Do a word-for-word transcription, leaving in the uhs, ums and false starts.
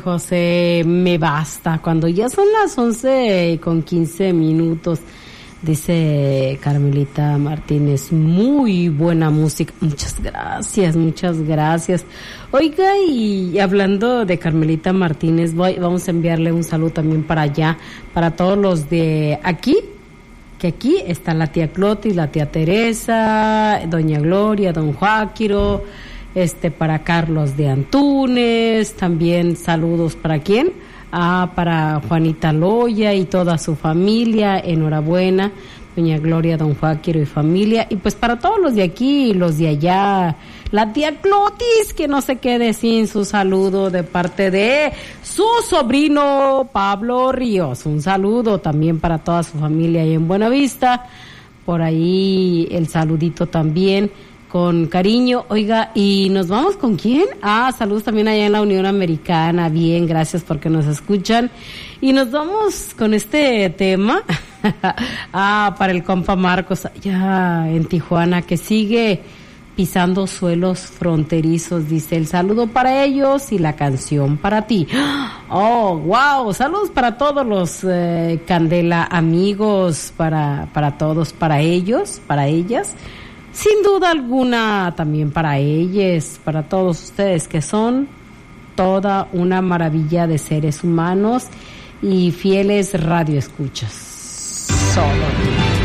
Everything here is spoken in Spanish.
José, me basta. Cuando ya son las once con quince minutos, dice Carmelita Martínez, muy buena música. Muchas gracias, muchas gracias. Oiga, y hablando de Carmelita Martínez, voy, vamos a enviarle un saludo también para allá, para todos los de aquí, que aquí está la tía Clotis, la tía Teresa, doña Gloria, don Joaquiro, este, para Carlos de Antunes, también saludos para quién, ah, para Juanita Loya y toda su familia, enhorabuena, doña Gloria, don Joaquiro y familia, y pues para todos los de aquí y los de allá, la tía Clotis, que no se quede sin su saludo de parte de su sobrino Pablo Ríos, un saludo también para toda su familia ahí en Buenavista, por ahí el saludito también, con cariño. Oiga, ¿y nos vamos con quién? Ah, saludos también allá en la Unión Americana. Bien, gracias porque nos escuchan. Y nos vamos con este tema. Ah, para el compa Marcos, allá en Tijuana, que sigue pisando suelos fronterizos, dice el saludo para ellos y la canción para ti. Oh, wow, saludos para todos los eh, Candela amigos, para, para todos, para ellos, para ellas. Sin duda alguna, también para ellas, para todos ustedes que son toda una maravilla de seres humanos y fieles radioescuchas. Solo.